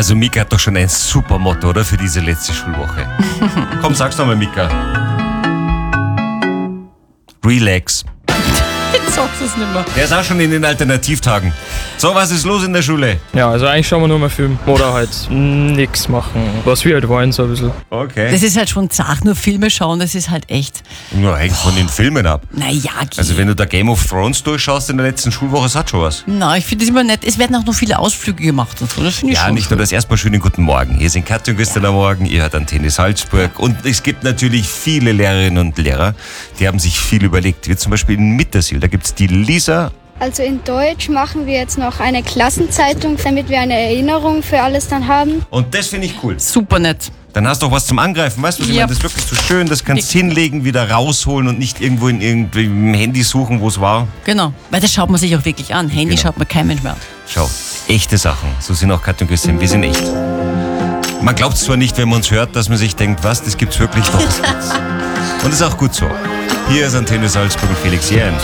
Also Mika hat doch schon ein super Motto, oder? Für diese letzte Schulwoche. Komm, sag's nochmal, Mika. Relax. Jetzt sagst du es nicht mehr. Der ist auch schon in den Alternativtagen. So, was ist los in der Schule? Ja, also eigentlich schauen wir nur mal Film. Oder halt nichts machen. Was wir halt wollen, so ein bisschen. Okay. Das ist halt schon zart, nur Filme schauen, das ist halt echt. Nur hängt von den Filmen ab. Naja, Also wenn du da Game of Thrones durchschaust in der letzten Schulwoche, das hat schon was. na, ich finde das immer nett. Es werden auch noch viele Ausflüge gemacht und so. Das finde ich Ja, schon nicht schön. nur das. Erstmal schönen guten Morgen. Hier sind Katja und Christian am Morgen, ihr hört Antenne Salzburg. Und es gibt natürlich viele Lehrerinnen und Lehrer, die haben sich viel überlegt. Wie zum Beispiel in Mittersill, da gibt es die Lisa. Also in Deutsch machen wir jetzt noch eine Klassenzeitung, damit wir eine Erinnerung für alles dann haben. Und das finde ich cool. Super nett. Dann hast du auch was zum Angreifen. Weißt du, was ich Ja. meine? Das ist wirklich so schön. Das kannst du hinlegen, wieder rausholen und nicht irgendwo in irgendeinem Handy suchen, wo es war. Genau. Weil das schaut man sich auch wirklich an. Handy Genau. schaut man kein Mensch mehr an. Schau, echte Sachen. So sind auch Katja und Christian. Wir sind echt. Man glaubt zwar nicht, wenn man uns hört, dass man sich denkt, was, das gibt's wirklich doch. Das gibt's. Und das ist auch gut so. Hier ist Antenne Salzburg und Felix Jähn.